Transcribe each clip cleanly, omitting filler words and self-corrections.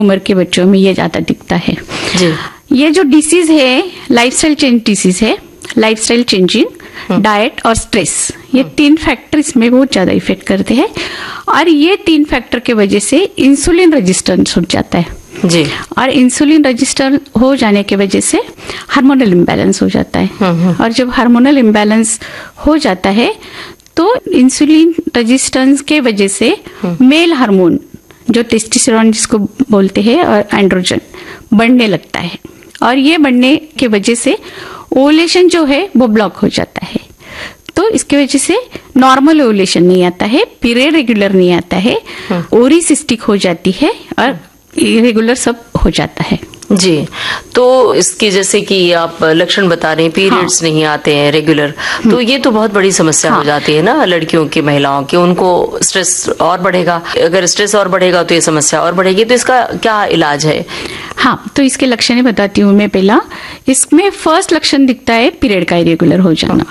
उम्र के बच्चों में ये ज्यादा दिखता है जी। ये जो डिसीज है लाइफस्टाइल चेंज डिसीज है, लाइफस्टाइल चेंजिंग, डाइट और स्ट्रेस, ये 3 फैक्टर इसमें बहुत ज्यादा इफेक्ट करते हैं। और ये 3 फैक्टर के वजह से इंसुलिन रेजिस्टेंस हो जाता है जी। और इंसुलिन रजिस्टर हो जाने की वजह से हार्मोनल इम्बैलेंस हो जाता है। और जब हार्मोनल इम्बैलेंस हो जाता है तो इंसुलिन रेजिस्टेंस के वजह से मेल हार्मोन जो टेस्टोस्टेरोन जिसको बोलते हैं और एंड्रोजन बढ़ने लगता है। और ये बढ़ने के वजह से ओवुलेशन जो है वो ब्लॉक हो जाता है। तो इसके वजह से नॉर्मल ओवुलेशन नहीं आता है, पीरियड रेगुलर नहीं आता है, ओरी सिस्टिक हो जाती है और इरेगुलर सब हो जाता है। जी। तो इसके जैसे कि आप लक्षण बता रहे हैं, पीरियड्स नहीं आते हैं रेगुलर, तो ये तो बहुत बड़ी समस्या हो जाती है ना लड़कियों की, महिलाओं की। उनको स्ट्रेस और बढ़ेगा, अगर स्ट्रेस और बढ़ेगा तो ये समस्या और बढ़ेगी। तो इसका क्या इलाज है? हाँ, तो इसके लक्षण ही बताती हूँ मैं। पहला, इसमें फर्स्ट लक्षण दिखता है पीरियड का इरेगुलर हो जाना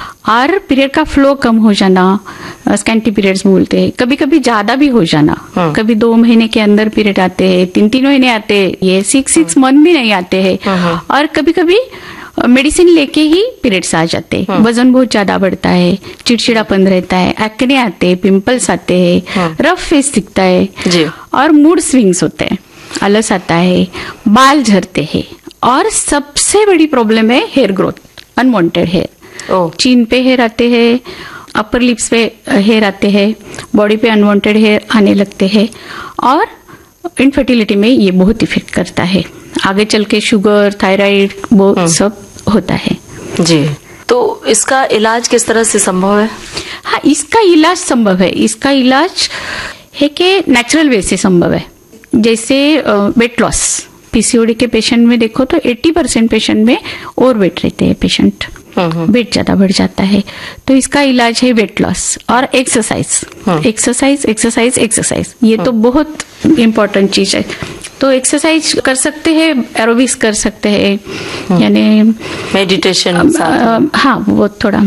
और पीरियड का फ्लो कम हो जाना, स्कैंटी पीरियड्स बोलते हैं। कभी कभी ज्यादा भी हो जाना, कभी 2 महीने के अंदर पीरियड आते हैं, 3 महीने आते हैं, ये 6 मंथ भी नहीं आते हैं। और कभी कभी मेडिसिन लेके ही पीरियड्स आ जाते हैं। वजन बहुत ज्यादा बढ़ता है, चिड़चिड़ापन रहता है, एक्ने आते हैं, पिंपल्स आते हैं, रफ फेस दिखता है जी। और मूड स्विंग्स होते हैं, आलस आता है, बाल झड़ते हैं। और सबसे बड़ी प्रॉब्लम है हेयर ग्रोथ, अनवांटेड हेयर। चीन पे हेयर आते हैं, अपर लिप्स पे हेयर आते हैं, बॉडी पे अनवांटेड हेयर आने लगते हैं। और इनफर्टिलिटी में ये बहुत इफेक्ट करता है। आगे चल के शुगर, थायराइड वो सब होता है। जी। तो इसका इलाज किस तरह से संभव है? हाँ, इसका इलाज संभव है। इसका इलाज है कि नेचुरल वे से संभव है। जैसे वेट लॉस, पीसीओडी के पेशेंट में देखो तो 80% पेशेंट में ओवर वेट रहते हैं, पेशेंट वेट ज्यादा बढ़ जाता है। तो इसका इलाज है वेट लॉस और एक्सरसाइज, एक्सरसाइज, एक्सरसाइज, एक्सरसाइज। ये तो बहुत इम्पोर्टेंट चीज है। तो एक्सरसाइज कर सकते हैं, एरोबिक्स कर सकते हैं, यानी मेडिटेशन। हाँ, वो थोड़ा।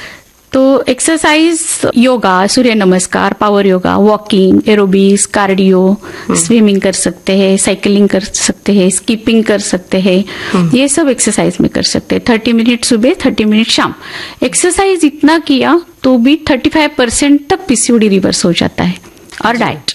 तो एक्सरसाइज, योगा, सूर्य नमस्कार, power yoga, walking, aerobics, cardio, swimming कर सकते हैं, साइकिलिंग कर सकते हैं, स्कीपिंग कर सकते हैं। ये सब एक्सरसाइज में कर सकते हैं। 30 मिनट सुबह, 30 मिनट शाम। एक्सरसाइज इतना किया तो भी 35% तक पीसीओडी रिवर्स हो जाता है। और डाइट।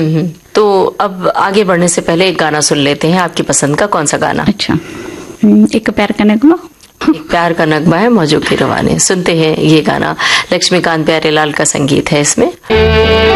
तो अब आगे बढ़ने से पहले एक गाना सुन लेते हैं। आपकी पसंद का कौन सा गाना? अच्छा, एक प्यार का नगमा। एक प्यार का नगमा है मौजों की रवानी। सुनते हैं ये गाना। लक्ष्मीकांत प्यारेलाल का संगीत है इसमें।